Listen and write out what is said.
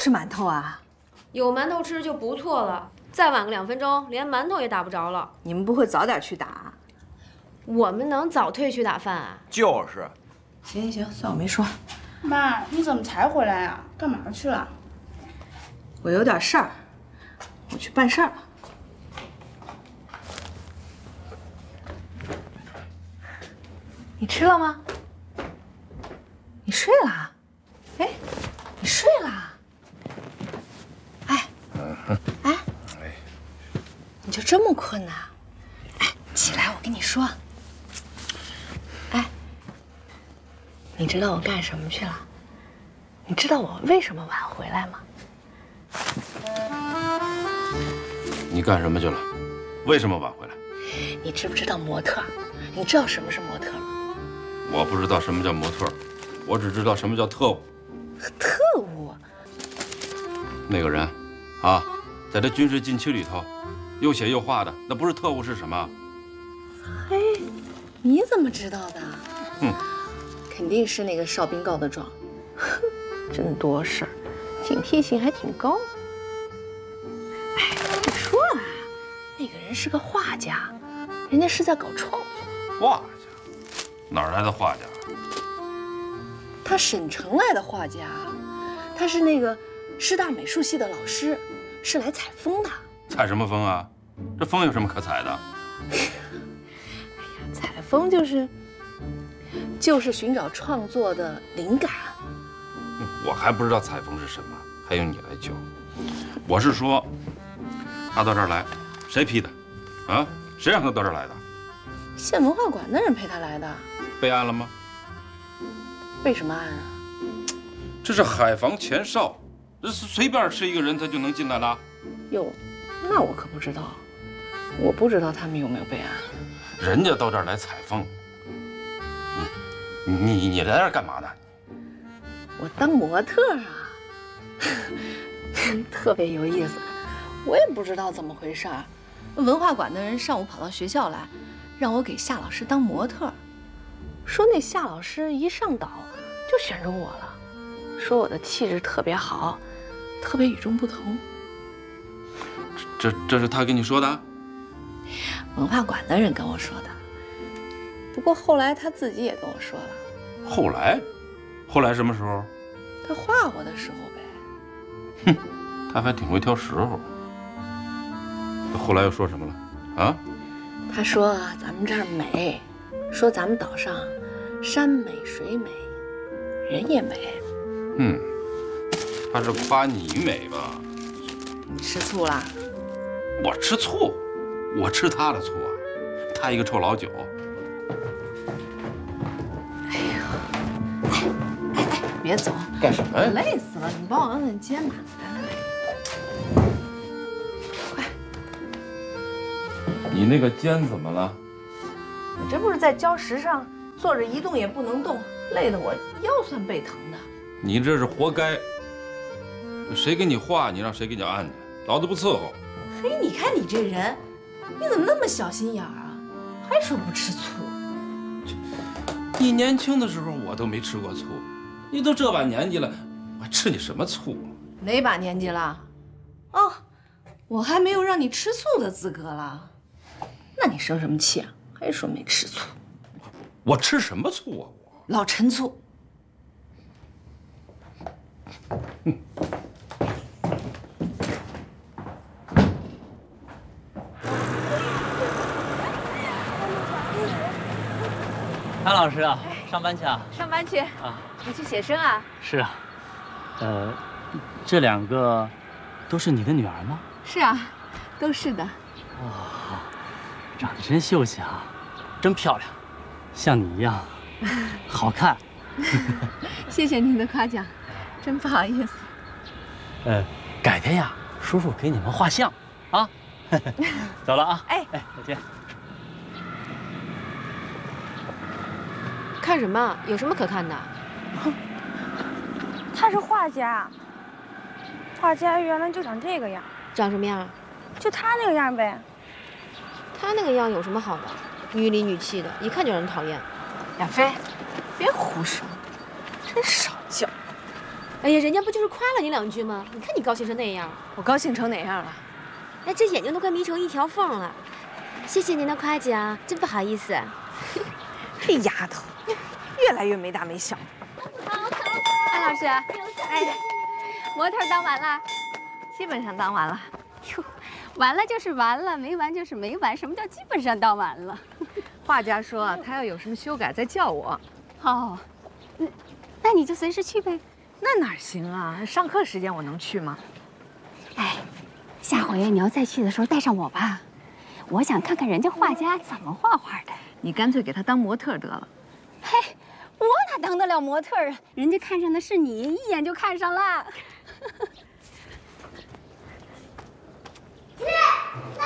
吃馒头啊？ 有馒头吃就不错了，再晚个2分钟，连馒头也打不着了。 你们不会早点去打？ 我们能早退去打饭啊？ 就是。 行行行，算我没说。 妈，你怎么才回来啊？干嘛去了？ 我有点事儿，我去办事儿了。你吃了吗？你睡了？哎，你睡了？哎，哎，你就这么困呐？哎，起来，我跟你说。哎，你知道我干什么去了？你知道我为什么晚回来吗？ 你干什么去了？为什么晚回来？ 你知不知道模特？你知道什么是模特吗？ 我不知道什么叫模特，我只知道什么叫特务。 特务？ 那个人，啊，在这军事禁区里头，又写又画的，那不是特务是什么？ 嘿，你怎么知道的？ 哼， 肯定是那个哨兵告的状。哼，真多事儿，警惕性还挺高。哎，你说了，那个人是个画家，人家是在搞创作。 画家？哪儿来的画家？ 他省城来的画家，他是那个师大美术系的老师，是来采风的。 采什么风啊？这风有什么可采的？ 哎呀，采风就是寻找创作的灵感。 我还不知道采风是什么，还用你来教？我是说，他到这儿来，谁批的？啊？谁让他到这儿来的？ 县文化馆的人陪他来的。 备案了吗？ 备什么案啊？ 这是海防前哨，这随便是一个人他就能进来了。 哟，那我可不知道，我不知道他们有没有备案。 人家到这儿来采风，你来这儿干嘛呢？ 我当模特啊，特别有意思。我也不知道怎么回事儿，文化馆的人上午跑到学校来，让我给夏老师当模特，说那夏老师一上岛就选中我了，说我的气质特别好，特别与众不同。 这是他跟你说的？ 文化馆的人跟我说的。不过后来他自己也跟我说了。 后来？后来什么时候？ 他画我的时候呗。 哼，他还挺会挑时候。后来又说什么了？啊？ 他说咱们这儿美，说咱们岛上山美水美，人也美。 他是夸你美吧？ 你吃醋啦？ 我吃醋？我吃他的醋啊？他一个臭老九。 哎呀，哎，别走！ 干什么呀？ 累死了，你帮我按按肩吧。来，快！ 你那个肩怎么了？ 我这不是在礁石上坐着一动也不能动，累得我腰酸背疼的。 你这是活该。谁给你画，你让谁给你按去，老子不伺候。 嘿，你看你这人，你怎么那么小心眼儿啊？还说不吃醋？ 你年轻的时候我都没吃过醋，你都这把年纪了，我吃你什么醋啊？ 哪把年纪了？哦，我还没有让你吃醋的资格了。那你生什么气啊？还说没吃醋？ 我吃什么醋啊？我老陈醋。 潘老师啊，上班去啊？ 上班去啊？ 你去写生啊？ 是啊，这2个都是你的女儿吗？ 是啊，都是的。 哇，长得真秀气啊，真漂亮，像你一样，好看。 谢谢您的夸奖，真不好意思。 改天呀，叔叔给你们画像啊。走了啊。哎，再见。 看什么？有什么可看的？ 他是画家，画家原来就长这个样。 长什么样？ 就他那个样呗。 他那个样有什么好的？女里女气的，一看就让人讨厌。 亚飞，别胡说，真少教。 哎呀，人家不就是夸了你2句吗？你看你高兴成那样。 我高兴成哪样了？ 哎，这眼睛都快眯成一条缝了。谢谢您的夸奖，真不好意思。 这丫头，越来越没大没小。 安老师，哎，模特当完了？ 基本上当完了。 哟，完了就是完了，没完就是没完。什么叫基本上当完了？ 画家说他要有什么修改再叫我。 哦，那你就随时去呗。 那哪行啊？上课时间我能去吗？ 哎，下回你要再去的时候带上我吧，我想看看人家画家怎么画画的。 你干脆给他当模特得了。 嘿，我哪当得了模特啊？人家看上的是你，一眼就看上了。